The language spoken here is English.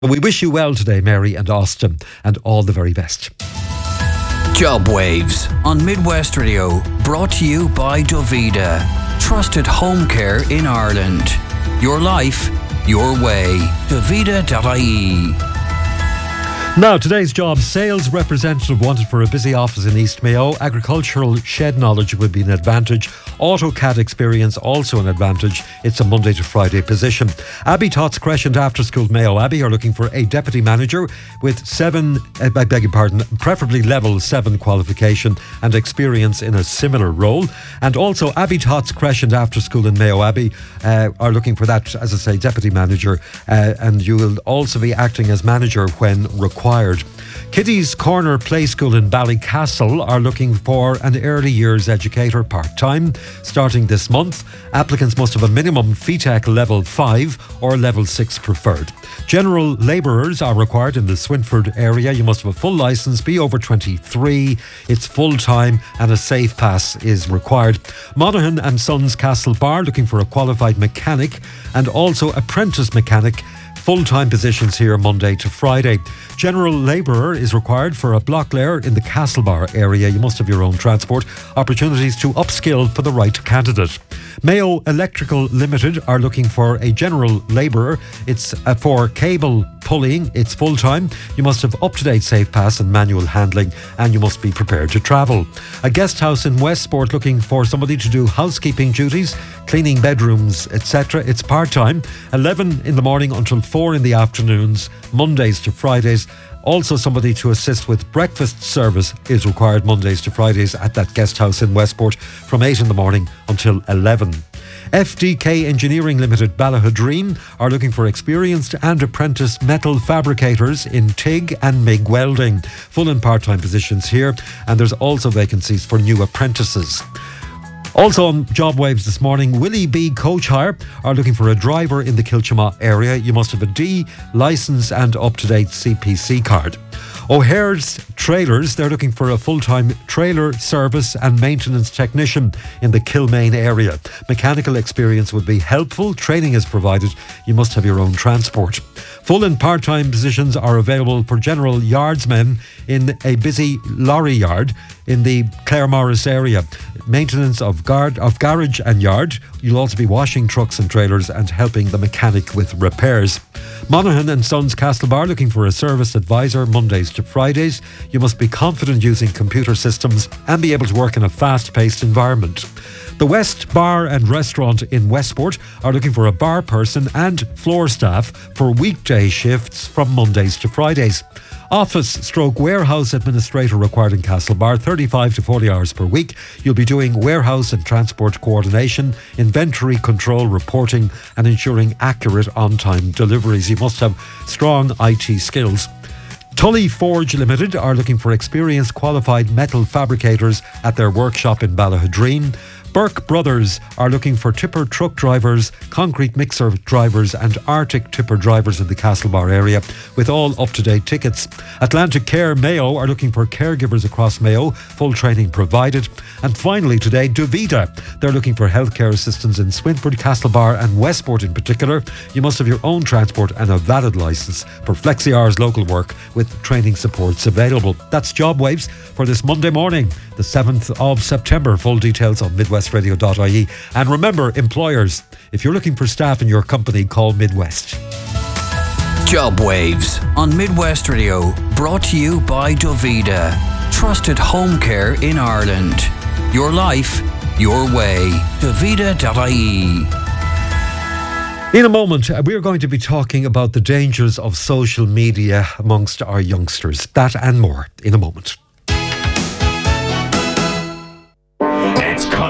We wish you well today, Mary and Austin, and all the very best. Job Waves on Midwest Radio, brought to you by Dovida, trusted home care in Ireland. Your life, your way. Dovida.ie. Now, today's job: sales representative wanted for a busy office in East Mayo. Agricultural shed knowledge would be an advantage. AutoCAD experience also an advantage. It's a Monday to Friday position. Abbey Tots Crescent After School Mayo Abbey are looking for a deputy manager with preferably level 7 qualification and experience in a similar role. And also Abbey Tots Crescent After School in Mayo Abbey are looking for that, as I say, deputy manager, and you will also be acting as manager when required. Kitty's Corner Play School in Ballycastle are looking for an early years educator part-time starting this month. Applicants must have a minimum FETEC level 5 or level 6 preferred. General labourers are required in the Swinford area. You must have a full licence, be over 23. It's full-time and a safe pass is required. Monaghan and Sons Castlebar looking for a qualified mechanic and also apprentice mechanic. Full-time positions here Monday to Friday. General labourer is required for a block layer in the Castlebar area. You must have your own transport. Opportunities to upskill for the right candidate. Mayo Electrical Limited are looking for a general labourer. It's for cable pulling. It's full-time. You must have up-to-date safe pass and manual handling, and you must be prepared to travel. A guest house in Westport looking for somebody to do housekeeping duties, cleaning bedrooms, etc. It's part-time, 11 in the morning until 4 in the afternoons, Mondays to Fridays. Also somebody to assist with breakfast service is required Mondays to Fridays at that guest house in Westport from 8 in the morning until 11. FDK Engineering Limited Ballahadreen are looking for experienced and apprentice metal fabricators in TIG and MIG welding. Full and part-time positions here, and there's also vacancies for new apprentices. Also on Job Waves this morning, Willie B Coach Hire are looking for a driver in the Kilchama area. You must have a D licence and up-to-date CPC card. O'Hare's Trailers, they're looking for a full-time trailer service and maintenance technician in the Kilmaine area. Mechanical experience would be helpful. Training is provided. You must have your own transport. Full and part-time positions are available for general yardsmen in a busy lorry yard in the Clare Morris area. Maintenance of garage and yard. You'll also be washing trucks and trailers and helping the mechanic with repairs. Monaghan and Sons Castlebar looking for a service advisor Mondays to Fridays. You must be confident using computer systems and be able to work in a fast-paced environment. The West Bar and Restaurant in Westport are looking for a bar person and floor staff for weekday shifts from Mondays to Fridays. Office/warehouse administrator required in Castlebar, 35 to 40 hours per week. You'll be doing warehouse and transport coordination, inventory control reporting and ensuring accurate on-time deliveries. You must have strong IT skills. Tully Forge Limited are looking for experienced qualified metal fabricators at their workshop in Ballahadreen. Burke Brothers are looking for tipper truck drivers, concrete mixer drivers and Arctic tipper drivers in the Castlebar area with all up-to-date tickets. Atlantic Care Mayo are looking for caregivers across Mayo, full training provided. And finally today, Dovida, they're looking for healthcare assistants in Swinford, Castlebar and Westport in particular. You must have your own transport and a valid licence for flexi hours local work with training supports available. That's Job Waves for this Monday morning, the 7th of September. Full details on midwestradio.ie. And remember, employers, if you're looking for staff in your company, call Midwest. Job Waves on Midwest Radio, brought to you by Dovida, trusted home care in Ireland. Your life, your way. Dovida.ie. In a moment, we are going to be talking about the dangers of social media amongst our youngsters. That and more in a moment. It's